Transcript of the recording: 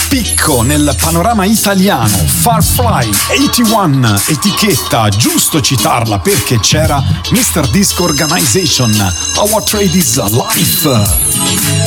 spicco nel panorama italiano, Farfly 81, etichetta, giusto citarla perché c'era Mr. Disco Organization, Our Trade is Life.